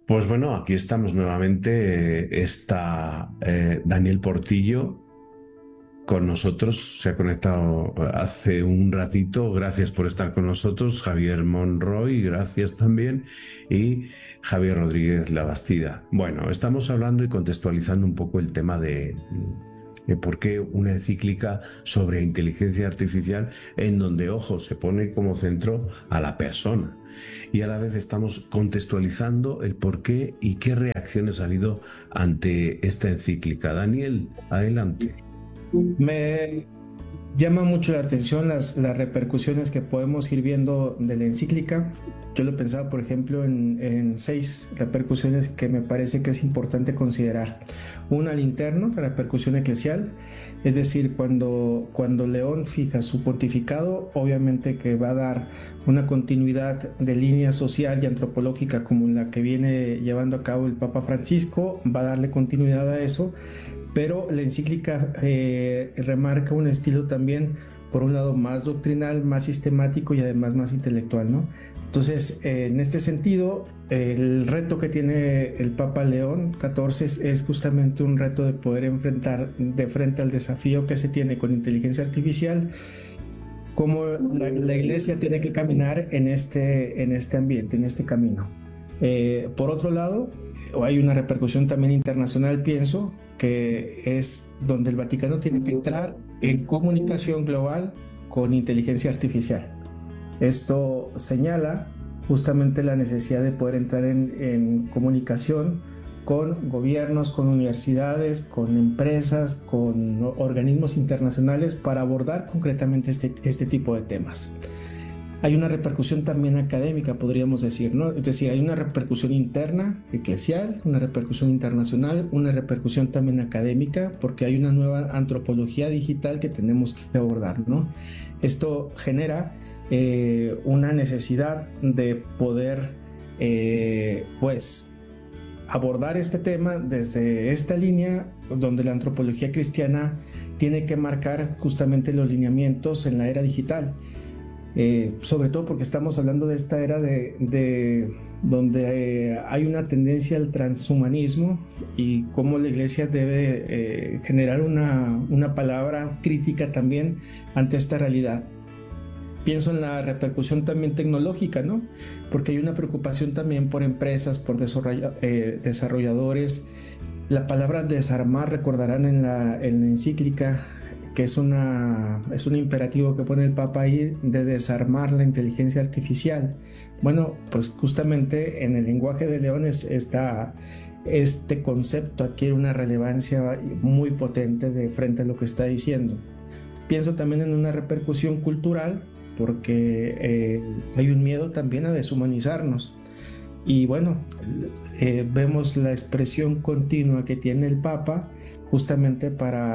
Pues bueno, aquí estamos nuevamente. Está Daniel Portillo con nosotros. Se ha conectado hace un ratito. Gracias por estar con nosotros. Javier Monroy, gracias también. Y Javier Rodríguez Labastida. Bueno, estamos hablando y contextualizando un poco el tema de por qué una encíclica sobre inteligencia artificial en donde, ojo, se pone como centro a la persona. Y a la vez estamos contextualizando el por qué y qué reacciones ha habido ante esta encíclica. Daniel, adelante. Me llama mucho la atención las repercusiones que podemos ir viendo de la encíclica. Yo lo pensaba, por ejemplo, en seis repercusiones que me parece que es importante considerar. Una al interno, la repercusión eclesial, es decir, cuando León fija su pontificado, obviamente que va a dar una continuidad de línea social y antropológica como la que viene llevando a cabo el Papa Francisco, va a darle continuidad a eso, pero la encíclica remarca un estilo también, por un lado, más doctrinal, más sistemático y además más intelectual, ¿no? Entonces, en este sentido, el reto que tiene el Papa León XIV es justamente un reto de poder enfrentar de frente al desafío que se tiene con inteligencia artificial, cómo la iglesia tiene que caminar en este ambiente, en este camino. Por otro lado, hay una repercusión también internacional, pienso, que es donde el Vaticano tiene que entrar en comunicación global con inteligencia artificial. Esto señala justamente la necesidad de poder entrar en comunicación con gobiernos, con universidades, con empresas, con organismos internacionales para abordar concretamente este tipo de temas. Hay una repercusión también académica, podríamos decir, ¿no? Es decir, hay una repercusión interna, eclesial, una repercusión internacional, una repercusión también académica, porque hay una nueva antropología digital que tenemos que abordar, ¿no? Esto genera una necesidad de poder, pues, abordar este tema desde esta línea donde la antropología cristiana tiene que marcar justamente los lineamientos en la era digital. Sobre todo porque estamos hablando de esta era de donde hay una tendencia al transhumanismo y cómo la iglesia debe generar una palabra crítica también ante esta realidad. Pienso en la repercusión también tecnológica, ¿no? Porque hay una preocupación también por empresas, por desarrolladores. La palabra desarmar, recordarán en la encíclica, que es un imperativo que pone el Papa ahí de desarmar la inteligencia artificial. Bueno, pues justamente en el lenguaje de Leones este concepto adquiere una relevancia muy potente de frente a lo que está diciendo. Pienso también en una repercusión cultural porque hay un miedo también a deshumanizarnos. Y bueno, vemos la expresión continua que tiene el Papa justamente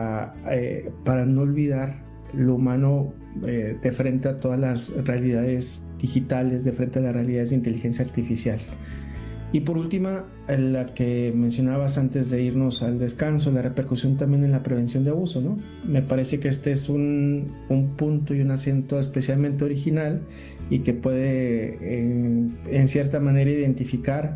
para no olvidar lo humano de frente a todas las realidades digitales, de frente a las realidades de inteligencia artificial. Y por última, la que mencionabas antes de irnos al descanso, la repercusión también en la prevención de abuso, ¿no? Me parece que este es un punto y un acento especialmente original y que puede, en cierta manera, identificar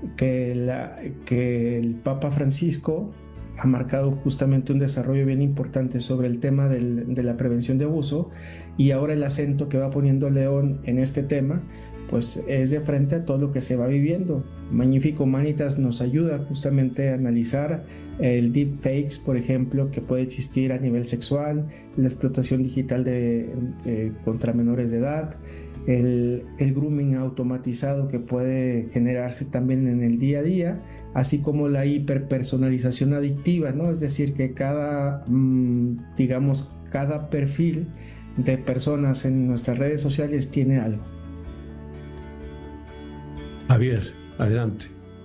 que el Papa Francisco ha marcado justamente un desarrollo bien importante sobre el tema de la prevención de abuso, y ahora el acento que va poniendo León en este tema pues es de frente a todo lo que se va viviendo. Magnífico Humanitas nos ayuda justamente a analizar el deepfakes, por ejemplo, que puede existir a nivel sexual, la explotación digital contra menores de edad, el grooming automatizado que puede generarse también en el día a día, así como la hiperpersonalización adictiva, ¿no? Es decir, que digamos, cada perfil de personas en nuestras redes sociales tiene algo. Javier, adelante.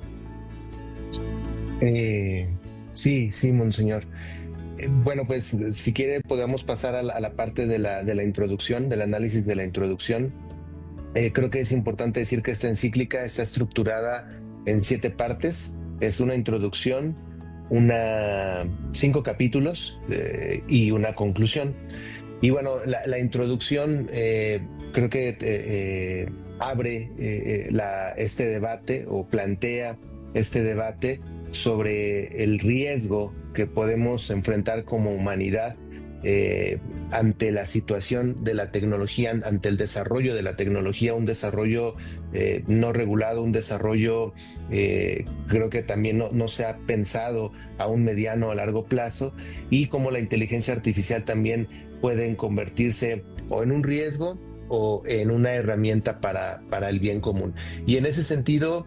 Eh, sí, sí, monseñor. Bueno, pues si quiere podemos pasar a la parte de la introducción, del análisis de la introducción. Creo que es importante decir que esta encíclica está estructurada en 7 partes. Es una introducción, 5 capítulos y una conclusión. Y bueno, la introducción creo que abre este debate o plantea este debate sobre el riesgo que podemos enfrentar como humanidad ante la situación de la tecnología, ante el desarrollo de la tecnología, un desarrollo no regulado, un desarrollo creo que también no se ha pensado a un mediano o a largo plazo, y cómo la inteligencia artificial también pueden convertirse o en un riesgo o en una herramienta para el bien común. Y en ese sentido,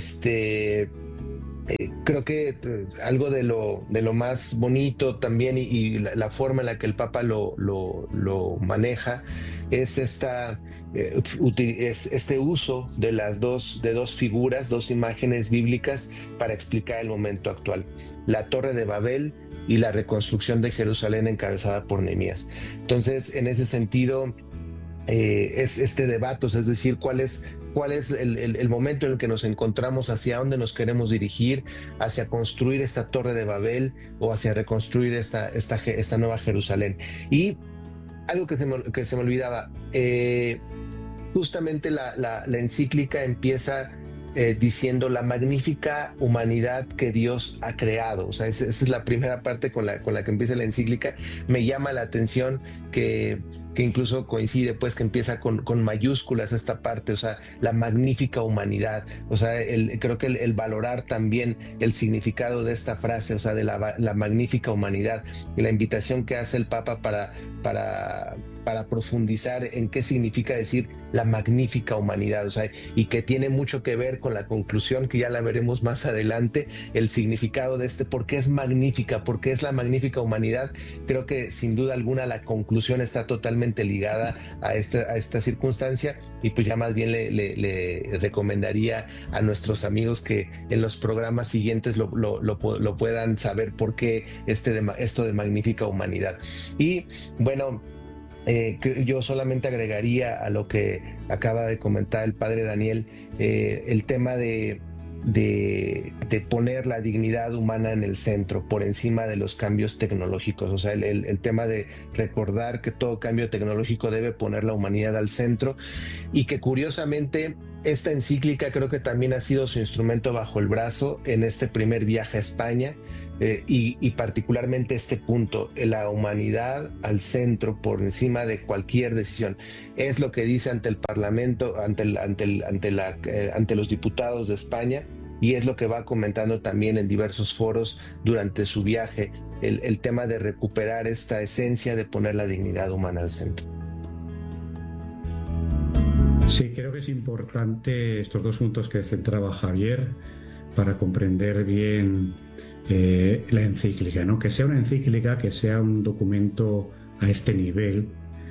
creo que algo de lo más bonito también y la forma en la que el Papa lo maneja es este uso de dos figuras, dos imágenes bíblicas para explicar el momento actual: la Torre de Babel y la reconstrucción de Jerusalén encabezada por Nehemías. Entonces, en ese sentido, es este debate, es decir, cuál es el momento en el que nos encontramos, hacia dónde nos queremos dirigir, hacia construir esta Torre de Babel o hacia reconstruir esta nueva Jerusalén. Y algo que se me olvidaba, justamente la encíclica empieza diciendo la magnífica humanidad que Dios ha creado. O sea, esa es la primera parte con la que empieza la encíclica. Me llama la atención que incluso coincide, pues, que empieza con mayúsculas esta parte, o sea, la magnífica humanidad. O sea, creo que el valorar también el significado de esta frase, o sea, de la magnífica humanidad, y la invitación que hace el Papa para profundizar en qué significa decir la magnífica humanidad, o sea, y que tiene mucho que ver con la conclusión, que ya la veremos más adelante, el significado de por qué es magnífica, por qué es la magnífica humanidad. Creo que sin duda alguna la conclusión está totalmente ligada a esta circunstancia, y pues ya más bien le recomendaría a nuestros amigos que en los programas siguientes lo puedan saber por qué esto de magnífica humanidad. Y bueno, yo solamente agregaría a lo que acaba de comentar el padre Daniel, el tema de poner la dignidad humana en el centro por encima de los cambios tecnológicos. O sea, el tema de recordar que todo cambio tecnológico debe poner la humanidad al centro, y que curiosamente esta encíclica creo que también ha sido su instrumento bajo el brazo en este primer viaje a España. Y particularmente este punto, la humanidad al centro por encima de cualquier decisión, es lo que dice ante el Parlamento, ante los diputados de España, y es lo que va comentando también en diversos foros durante su viaje, el tema de recuperar esta esencia de poner la dignidad humana al centro. Sí, creo que es importante estos dos puntos que centraba Javier para comprender bien la encíclica, ¿no? Que sea una encíclica, que sea un documento a este nivel,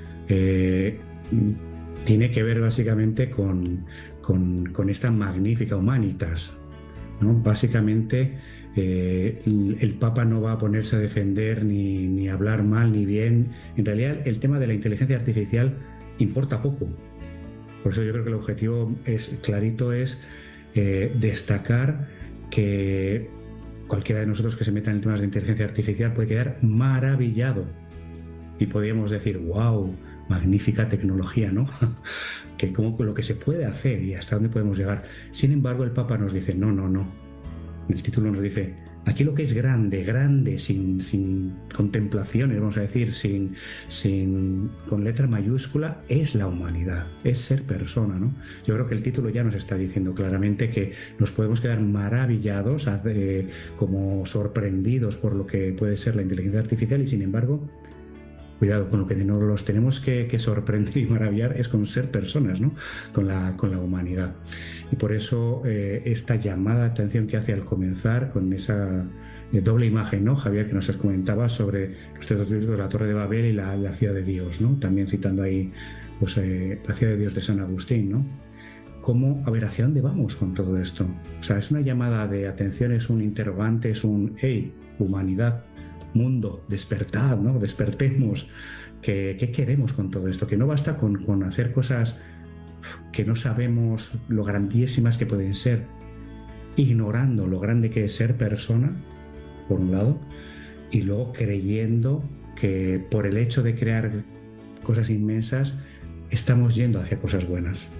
tiene que ver básicamente con esta magnífica humanitas, ¿no? Básicamente el Papa no va a ponerse a defender ni a hablar mal ni bien. En realidad el tema de la inteligencia artificial importa poco. Por eso yo creo que el objetivo es clarito, es destacar que cualquiera de nosotros que se meta en temas de inteligencia artificial puede quedar maravillado y podríamos decir, wow, magnífica tecnología, ¿no? Que como lo que se puede hacer y hasta dónde podemos llegar. Sin embargo, el Papa nos dice, no. El título nos dice, aquí lo que es grande, sin contemplaciones, vamos a decir, con letra mayúscula, es la humanidad, es ser persona, ¿no? Yo creo que el título ya nos está diciendo claramente que nos podemos quedar maravillados, como sorprendidos por lo que puede ser la inteligencia artificial, y sin embargo, cuidado, con lo que no los tenemos que sorprender y maravillar es con ser personas, ¿no? Con la humanidad. Y por eso esta llamada de atención que hace al comenzar con esa doble imagen, ¿no, Javier, que nos has comentado sobre los dos libros, la Torre de Babel y la Ciudad de Dios, ¿no? También citando ahí pues, la Ciudad de Dios de San Agustín, ¿no? ¿Cómo, a ver, hacia dónde vamos con todo esto? O sea, es una llamada de atención, es un interrogante, es un, hey, humanidad, mundo, despertad, ¿no? Despertemos. ¿Qué queremos con todo esto? Que no basta con hacer cosas que no sabemos lo grandísimas que pueden ser, ignorando lo grande que es ser persona, por un lado, y luego creyendo que por el hecho de crear cosas inmensas estamos yendo hacia cosas buenas. Entonces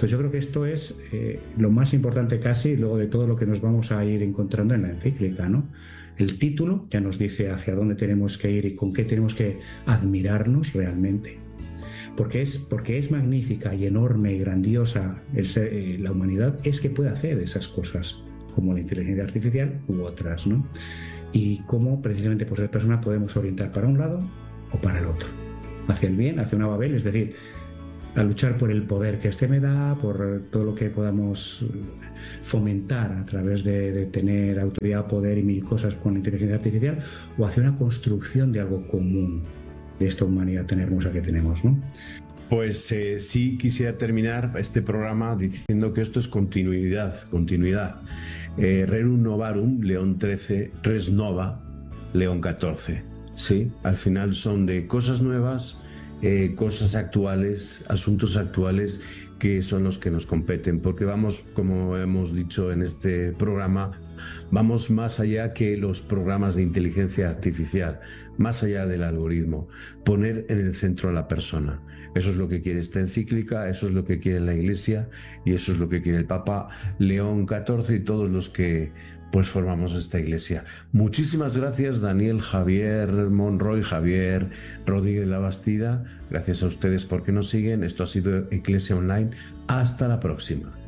Entonces yo creo que esto es lo más importante casi luego de todo lo que nos vamos a ir encontrando en la encíclica, ¿no? El título ya nos dice hacia dónde tenemos que ir y con qué tenemos que admirarnos realmente. Porque es magnífica y enorme y grandiosa la humanidad, es que puede hacer esas cosas, como la inteligencia artificial u otras, ¿no? Y cómo precisamente por ser persona podemos orientar para un lado o para el otro, hacia el bien, hacia una Babel, es decir, a luchar por el poder que me da, por todo lo que podamos fomentar a través de tener autoridad, poder y mil cosas con la inteligencia artificial, o hacia una construcción de algo común de esta humanidad tan hermosa que tenemos, ¿no? Pues sí quisiera terminar este programa diciendo que esto es continuidad. Rerum novarum, León XIII, res nova, León XIV. Sí, al final son de cosas nuevas, cosas actuales, asuntos actuales que son los que nos competen, porque vamos, como hemos dicho en este programa, vamos más allá que los programas de inteligencia artificial, más allá del algoritmo, poner en el centro a la persona. Eso es lo que quiere esta encíclica, eso es lo que quiere la Iglesia y eso es lo que quiere el Papa León XIV y todos los que pues formamos esta Iglesia. Muchísimas gracias, Daniel, Javier Monroy, Javier Rodríguez Labastida. Gracias a ustedes porque nos siguen. Esto ha sido Iglesia Online. Hasta la próxima.